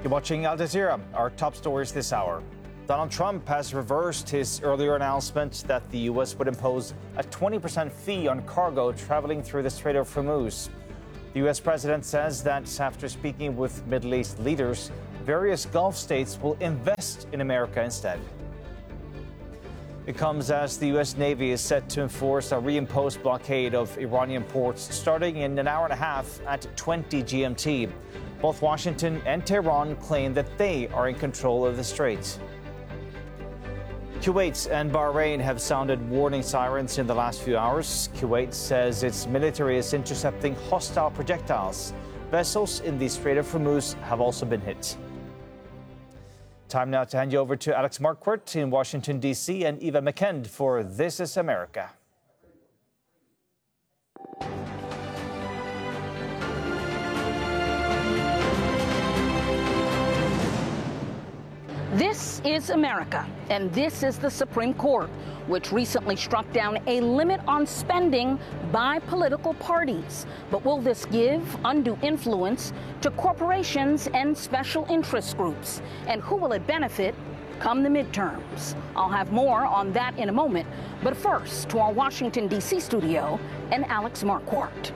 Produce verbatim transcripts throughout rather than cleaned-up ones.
You're watching Al Jazeera. Our top stories this hour. Donald Trump has reversed his earlier announcement that the U S would impose a twenty percent fee on cargo traveling through the Strait of Hormuz. The U S president says that after speaking with Middle East leaders, various Gulf states will invest in America instead. It comes as the U S Navy is set to enforce a reimposed blockade of Iranian ports starting in an hour and a half at twenty G M T. Both Washington and Tehran claim that they are in control of the strait. Kuwait and Bahrain have sounded warning sirens in the last few hours. Kuwait says its military is intercepting hostile projectiles. Vessels in the Strait of Hormuz have also been hit. Time now to hand you over to Alex Marquardt in Washington, D C and Eva McKend for This is America. This is America, and this is the Supreme Court, which recently struck down a limit on spending by political parties. But will this give undue influence to corporations and special interest groups? And who will it benefit come the midterms? I'll have more on that in a moment. But first, to our Washington, D C studio and Alex Marquardt.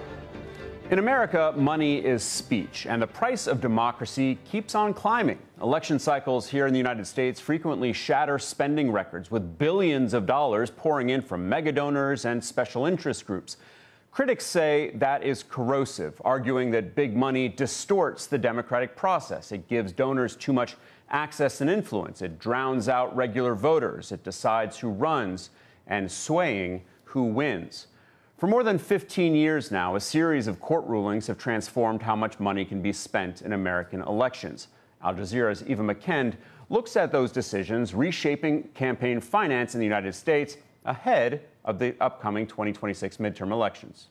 In America, money is speech, and the price of democracy keeps on climbing. Election cycles here in the United States frequently shatter spending records, with billions of dollars pouring in from mega donors and special interest groups. Critics say that is corrosive, arguing that big money distorts the democratic process. It gives donors too much access and influence. It drowns out regular voters. It decides who runs and swaying who wins. For more than fifteen years now, a series of court rulings have transformed how much money can be spent in American elections. Al Jazeera's Eva McKend looks at those decisions, reshaping campaign finance in the United States ahead of the upcoming twenty twenty-six midterm elections.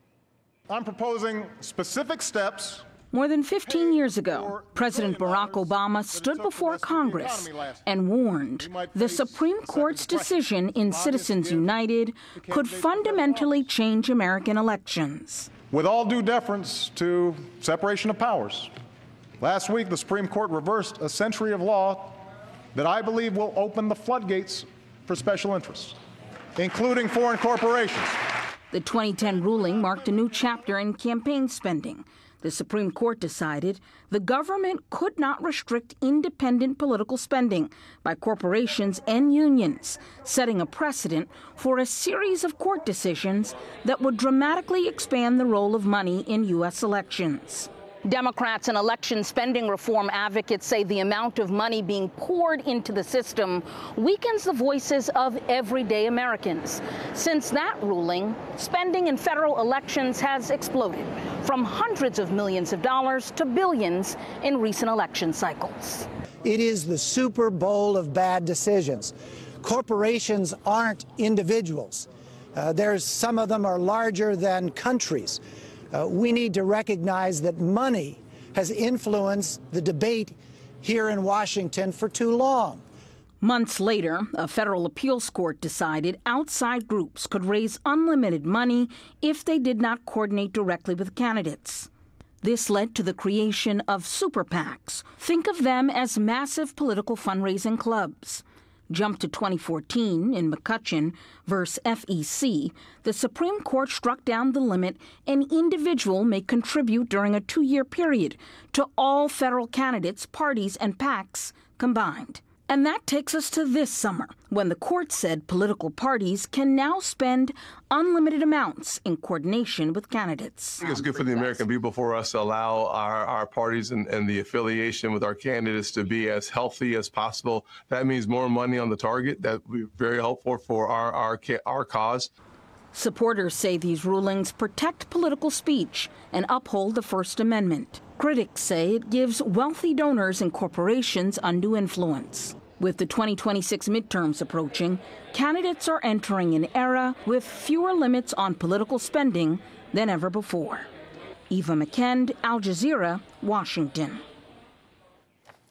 I'm proposing specific steps. More than fifteen years ago, President Barack Obama stood before Congress and warned the Supreme Court's decision in Citizens United could fundamentally change American elections. With all due deference to separation of powers, last week the Supreme Court reversed a century of law that I believe will open the floodgates for special interests, including foreign corporations. The twenty ten ruling marked a new chapter in campaign spending. The Supreme Court decided the government could not restrict independent political spending by corporations and unions, setting a precedent for a series of court decisions that would dramatically expand the role of money in U S elections. Democrats and election spending reform advocates say the amount of money being poured into the system weakens the voices of everyday Americans. Since that ruling, spending in federal elections has exploded, from hundreds of millions of dollars to billions in recent election cycles. It is the Super Bowl of bad decisions. Corporations aren't individuals. Uh, there's some of them are larger than countries. Uh, we need to recognize that money has influenced the debate here in Washington for too long. Months later, a federal appeals court decided outside groups could raise unlimited money if they did not coordinate directly with candidates. This led to the creation of super PACs. Think of them as massive political fundraising clubs. Jump to twenty fourteen in McCutcheon versus F E C, the Supreme Court struck down the limit an individual may contribute during a two-year period to all federal candidates, parties, and PACs combined. And that takes us to this summer, when the court said political parties can now spend unlimited amounts in coordination with candidates. I think it's good for the American people for us to allow our, our parties and, and the affiliation with our candidates to be as healthy as possible. That means more money on the target. That would be very helpful for our, our, our cause. Supporters say these rulings protect political speech and uphold the First Amendment. Critics say it gives wealthy donors and corporations undue influence. With the twenty twenty-six midterms approaching, candidates are entering an era with fewer limits on political spending than ever before. Eva McKend, Al Jazeera, Washington.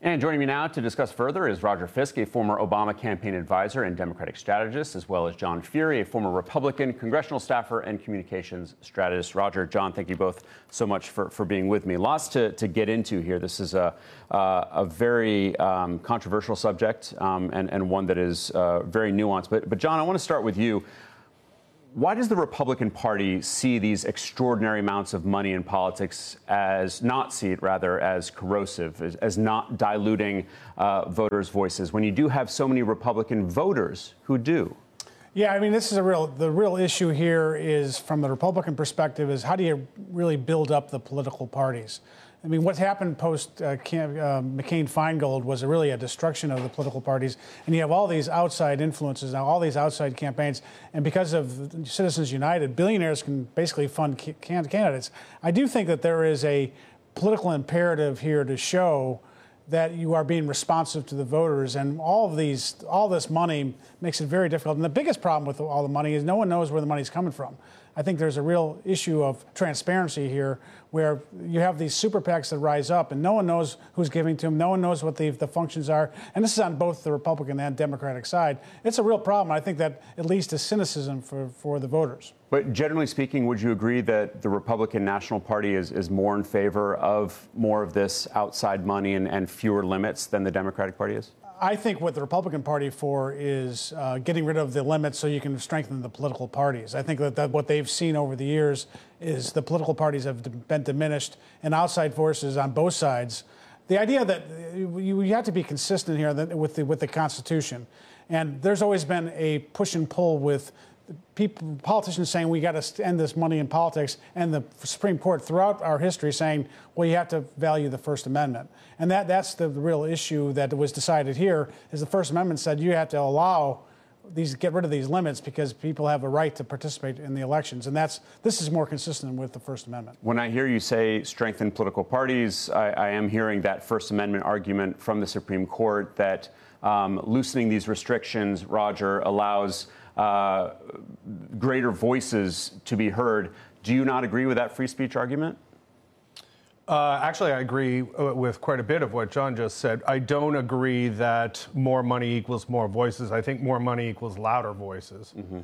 And joining me now to discuss further is Roger Fisk, a former Obama campaign advisor and Democratic strategist, as well as John Fury, a former Republican congressional staffer and communications strategist. Roger, John, thank you both so much for, for being with me. Lots to, to get into here. This is a, uh, a very um, controversial subject um, and, and one that is uh, very nuanced. But, but, John, I want to start with you. Why does the Republican Party see these extraordinary amounts of money in politics as not see it, rather, as corrosive, as, as not diluting uh, voters' voices, when you do have so many Republican voters who do? Yeah, I mean, this is a real, the real issue here is, from the Republican perspective, is how do you really build up the political parties? I mean, what's happened post uh, Cam, uh, McCain-Feingold was a really a destruction of the political parties. And you have all these outside influences now, all these outside campaigns. And because of Citizens United, billionaires can basically fund can- candidates. I do think that there is a political imperative here to show that you are being responsive to the voters. And all of these, all this money makes it very difficult. And the biggest problem with all the money is no one knows where the money's coming from. I think there's a real issue of transparency here, where you have these super PACs that rise up and no one knows who's giving to them. No one knows what the, the functions are. And this is on both the Republican and Democratic side. It's a real problem. I think that at least is cynicism for, for the voters. But generally speaking, would you agree that the Republican National Party is, is more in favor of more of this outside money and, and fewer limits than the Democratic Party is? I think what the Republican Party for is uh, getting rid of the limits so you can strengthen the political parties. I think that, that what they've seen over the years is the political parties have been diminished and outside forces on both sides. The idea that you, you have to be consistent here with the, with the Constitution. And there's always been a push and pull with people, politicians saying we got to end this money in politics, and the Supreme Court throughout our history saying, well, you have to value the First Amendment. And that, that's the real issue that was decided here, is the First Amendment said you have to allow these, get rid of these limits because people have a right to participate in the elections. And that's, this is more consistent with the First Amendment. When I hear you say strengthen political parties, I, I am hearing that First Amendment argument from the Supreme Court that um, loosening these restrictions, Roger, allows Uh, greater voices to be heard. Do you not agree with that free speech argument? Uh, actually, I agree with quite a bit of what John just said. I don't agree that more money equals more voices. I think more money equals louder voices. Mm-hmm.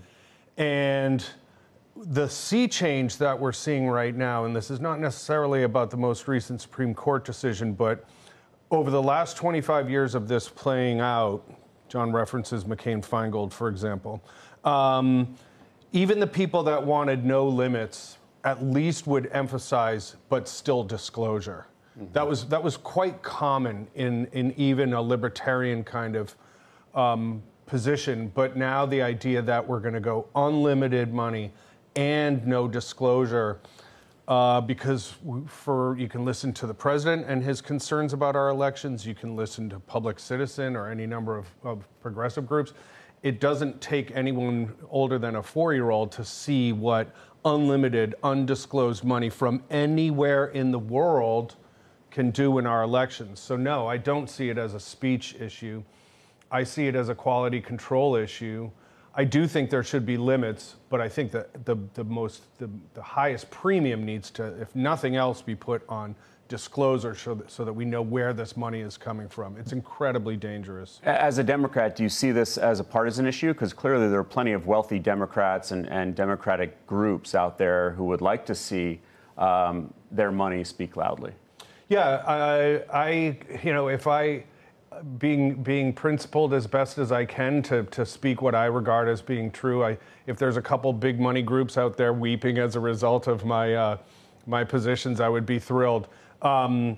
And the sea change that we're seeing right now, and this is not necessarily about the most recent Supreme Court decision, but over the last twenty-five years of this playing out, John references McCain-Feingold, for example. Um, even the people that wanted no limits at least would emphasize, but still disclosure. Mm-hmm. That was that was quite common in, in even a libertarian kind of um, position. But now the idea that we're going to go unlimited money and no disclosure, uh, because for you can listen to the president and his concerns about our elections, you can listen to Public Citizen or any number of, of progressive groups. It doesn't take anyone older than a four-year-old to see what unlimited, undisclosed money from anywhere in the world can do in our elections. So no, I don't see it as a speech issue. I see it as a quality control issue. I do think there should be limits, but I think that the, the most, the, the highest premium needs to, if nothing else, be put on disclosure so that, so that we know where this money is coming from. It's incredibly dangerous. As a Democrat, do you see this as a partisan issue? Because clearly there are plenty of wealthy Democrats and, and Democratic groups out there who would like to see um, their money speak loudly. Yeah, I, I, you know, if I, being being principled as best as I can to, to speak what I regard as being true, I, if there's a couple big money groups out there weeping as a result of my uh, my positions, I would be thrilled. Um,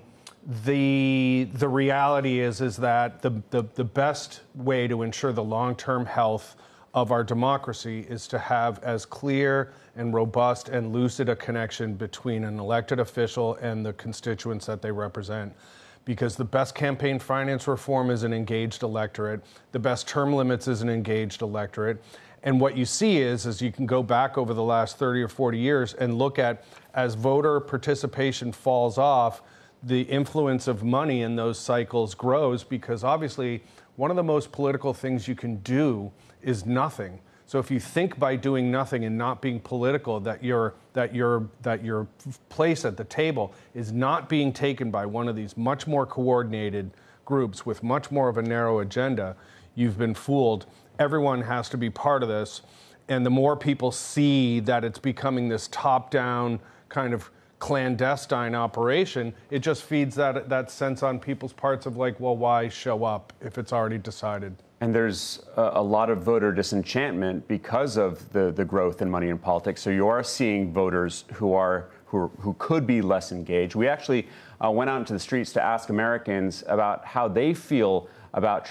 the the reality is is that the, the the best way to ensure the long-term health of our democracy is to have as clear and robust and lucid a connection between an elected official and the constituents that they represent. Because the best campaign finance reform is an engaged electorate. The best term limits is an engaged electorate. And what you see is, is you can go back over the last thirty or forty years and look at, as voter participation falls off, the influence of money in those cycles grows, because obviously one of the most political things you can do is nothing. So if you think by doing nothing and not being political that your that your that your place at the table is not being taken by one of these much more coordinated groups with much more of a narrow agenda, you've been fooled. Everyone has to be part of this. And the more people see that it's becoming this top-down kind of clandestine operation, it just feeds that that sense on people's parts of like, well, why show up if it's already decided? And there's a, a lot of voter disenchantment because of the, the growth in money in politics. So you are seeing voters who are who, are, who could be less engaged. We actually uh, went out into the streets to ask Americans about how they feel about